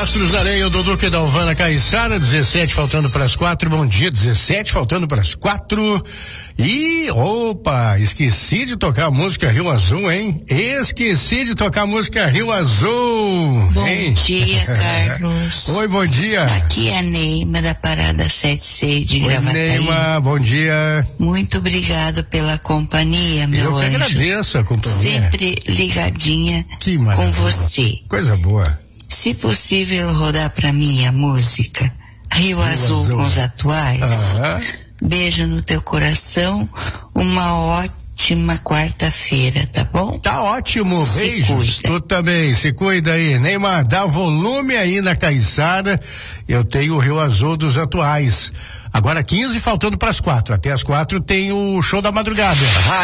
Astros da Areia, do Duque da Alvana, Caiçara, 17 faltando para as 4. Bom dia, 17 faltando para as 4. E, opa, esqueci de tocar a música Rio Azul, hein? Esqueci de tocar a música Rio Azul. Bom hein? dia, Carlos. Oi, bom dia. Aqui é a Neima da Parada 76 de Gravataí. Oi, Neima, bom dia. Muito obrigado pela companhia, meu anjo. Eu que agradeço a companhia. Sempre ligadinha com você. Coisa boa. Se possível, rodar pra mim a música Rio Azul com os Atuais. Beijo no teu coração. Uma ótima quarta-feira, tá bom? Tá ótimo, beijos. Cuida. Tu também, se cuida aí. Neymar, dá volume aí na Caiçara. Eu tenho o Rio Azul dos Atuais. Agora 15 faltando para as 4. Até as 4 tem o show da madrugada.